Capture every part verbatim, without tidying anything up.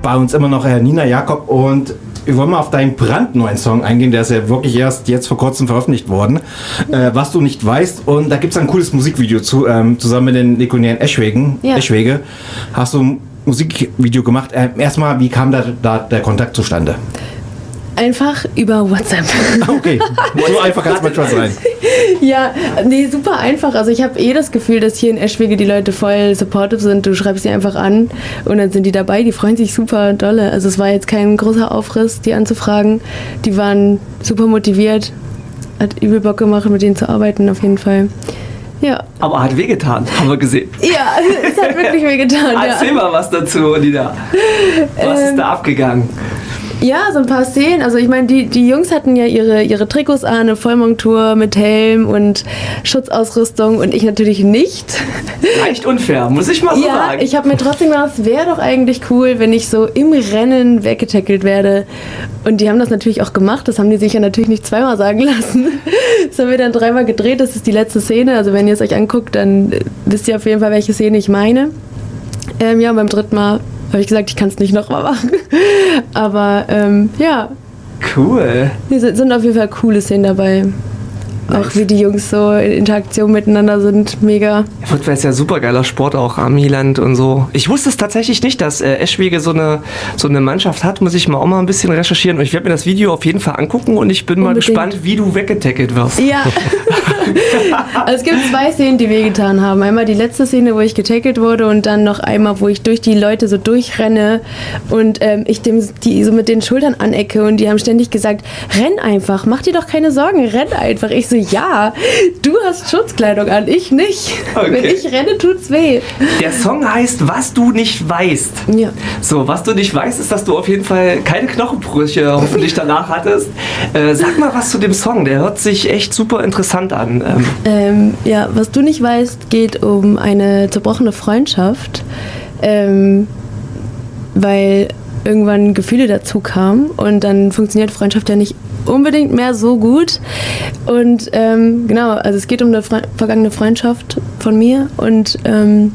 bei uns immer noch äh, Nina Jakob und wir wollen mal auf deinen brandneuen Song eingehen, der ist ja wirklich erst jetzt vor kurzem veröffentlicht worden, äh, was du nicht weißt, und da gibt es ein cooles Musikvideo zu, ähm, zusammen mit den Nikonären Eschwegen, ja. Eschwege, hast du ein Musikvideo gemacht. Äh, erstmal, wie kam da, da der Kontakt zustande? Einfach über WhatsApp. Okay, so einfach kann es manchmal sein. Ja, nee, super einfach. Also ich habe eh das Gefühl, dass hier in Eschwege die Leute voll supportive sind. Du schreibst sie einfach an und dann sind die dabei. Die freuen sich super dolle. Also es war jetzt kein großer Aufriss, die anzufragen. Die waren super motiviert. Hat übel Bock gemacht, mit denen zu arbeiten, auf jeden Fall. Ja. Aber hat wehgetan, haben wir gesehen. Ja, es hat wirklich wehgetan. Erzähl ja. mal was dazu, Nina. Was ähm, ist da abgegangen? Ja, so ein paar Szenen. Also ich meine, die, die Jungs hatten ja ihre, ihre Trikots an, eine Vollmontur mit Helm und Schutzausrüstung und ich natürlich nicht. Leicht unfair, muss ich mal so ja, sagen. Ich habe mir trotzdem gedacht, es wäre doch eigentlich cool, wenn ich so im Rennen weggetackelt werde. Und die haben das natürlich auch gemacht. Das haben die sich ja natürlich nicht zweimal sagen lassen. Das haben wir dann dreimal gedreht. Das ist die letzte Szene. Also wenn ihr es euch anguckt, dann wisst ihr auf jeden Fall, welche Szene ich meine. Ähm, ja, beim dritten Mal habe ich gesagt, ich kann es nicht nochmal machen. Aber ähm, ja. Cool. Es sind auf jeden Fall coole Szenen dabei. Nice. Auch wie die Jungs so in Interaktion miteinander sind, mega. Ja, Football ist ja super geiler Sport, auch Amiland und so. Ich wusste es tatsächlich nicht, dass äh, Eschwege so eine, so eine Mannschaft hat. Muss ich mal auch mal ein bisschen recherchieren. Und ich werde mir das Video auf jeden Fall angucken und ich bin Unbedingt. mal gespannt, wie du weggetackelt wirst. Ja. Also es gibt zwei Szenen, die wehgetan haben. Einmal die letzte Szene, wo ich getackelt wurde und dann noch einmal, wo ich durch die Leute so durchrenne und ähm, ich dem, die so mit den Schultern anecke und die haben ständig gesagt, renn einfach, mach dir doch keine Sorgen, renn einfach. Ich so, ja, du hast Schutzkleidung an, ich nicht. Okay. Wenn ich renne, tut's weh. Der Song heißt Was du nicht weißt. Ja. So, was du nicht weißt, ist, dass du auf jeden Fall keine Knochenbrüche hoffentlich danach hattest. Äh, sag mal was zu dem Song, der hört sich echt super interessant an. Ähm. Ähm, ja, was du nicht weißt, geht um eine zerbrochene Freundschaft, ähm, weil irgendwann Gefühle dazu kamen und dann funktioniert Freundschaft ja nicht unbedingt mehr so gut. Und ähm, genau, also es geht um eine Fre- vergangene Freundschaft von mir und ähm,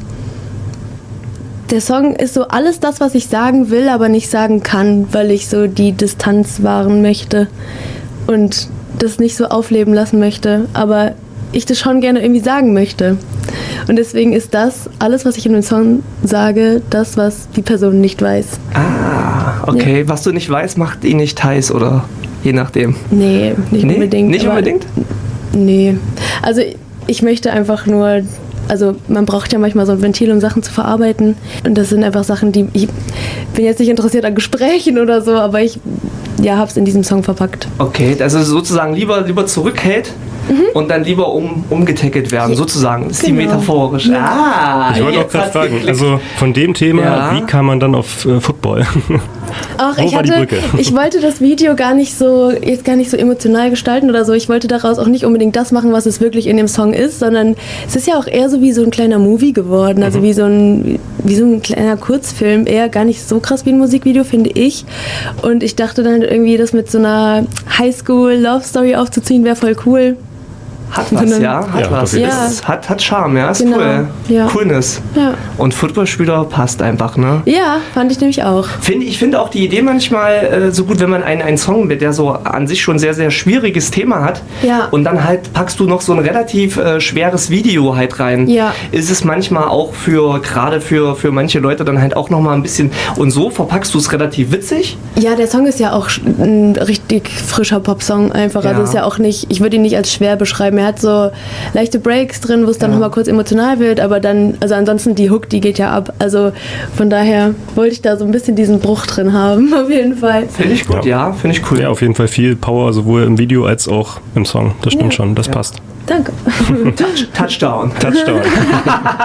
der Song ist so alles das, was ich sagen will, aber nicht sagen kann, weil ich so die Distanz wahren möchte und das nicht so aufleben lassen möchte, aber ich das schon gerne irgendwie sagen möchte. Und deswegen ist das, alles, was ich in dem Song sage, das, was die Person nicht weiß. Ah, okay. Ja. Was du nicht weißt, macht ihn nicht heiß, oder? Je nachdem. Nee, nicht nee? unbedingt. Nicht unbedingt? Nee. Also ich möchte einfach nur, also man braucht ja manchmal so ein Ventil, um Sachen zu verarbeiten. Und das sind einfach Sachen, die, ich bin jetzt nicht interessiert an Gesprächen oder so, aber ich ja, hab's in diesem Song verpackt. Okay, also sozusagen lieber, lieber zurückhält. Mhm. Und dann lieber um, umgetackelt werden, sozusagen. Das ist genau. Die metaphorisch. Ja. Ah, ich wollte auch gerade fragen, also von dem Thema, ja. Wie kam man dann auf äh, Football? Ach, ich, hatte, ich wollte das Video gar nicht so jetzt gar nicht so emotional gestalten oder so. Ich wollte daraus auch nicht unbedingt das machen, was es wirklich in dem Song ist, sondern es ist ja auch eher so wie so ein kleiner Movie geworden, also mhm. wie so ein wie so ein kleiner Kurzfilm, eher gar nicht so krass wie ein Musikvideo, finde ich. Und ich dachte dann irgendwie, das mit so einer Highschool-Love-Story aufzuziehen, wäre voll cool. Hat was, ja, hat ja, was. Ja. Ist, hat, hat Charme, ja, ist genau. cool. Ja. Coolness. Ja. Und Footballspieler passt einfach, ne? Ja, fand ich nämlich auch. Find, ich finde auch die Idee manchmal äh, so gut, wenn man einen, einen Song mit, der so an sich schon sehr, sehr schwieriges Thema hat ja. und dann halt packst du noch so ein relativ äh, schweres Video halt rein. Ja. Ist es manchmal auch für, gerade für, für manche Leute dann halt auch nochmal ein bisschen, und so verpackst du es relativ witzig? Ja, der Song ist ja auch ein richtig frischer Popsong einfach, ja. Also ist ja auch nicht, ich würde ihn nicht als schwer beschreiben. Er hat so leichte Breaks drin, wo es dann ja. nochmal kurz emotional wird, aber dann, also ansonsten die Hook, die geht ja ab. Also von daher wollte ich da so ein bisschen diesen Bruch drin haben, auf jeden Fall. Finde ich gut, ja, ja finde ich cool. Ja, auf jeden Fall viel Power, sowohl im Video als auch im Song. Das stimmt ja. schon, das ja. passt. Danke. Touch, Touchdown. Touchdown.